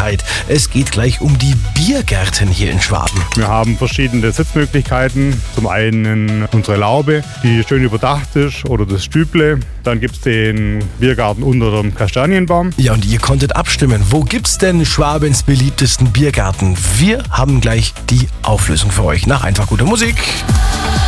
Zeit. Es geht gleich um die Biergärten hier in Schwaben. Wir haben verschiedene Sitzmöglichkeiten. Zum einen unsere Laube, die schön überdacht ist, oder das Stüble. Dann gibt es den Biergarten unter dem Kastanienbaum. Ja, und ihr konntet abstimmen. Wo gibt's denn Schwabens beliebtesten Biergarten? Wir haben gleich die Auflösung für euch nach einfach guter Musik.